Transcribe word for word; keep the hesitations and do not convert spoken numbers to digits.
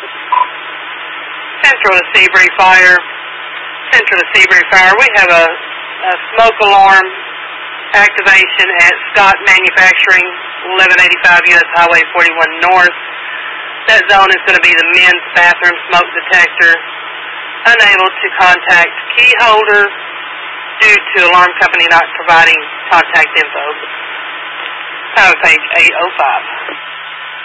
Central to Seabury Fire. Central to Seabury Fire. We have a, a smoke alarm activation at Scott Manufacturing, eleven eighty-five U S Highway forty-one North. That zone is going to be the men's bathroom smoke detector. Unable to contact key holder due to alarm company not providing contact info. Power page eight oh five.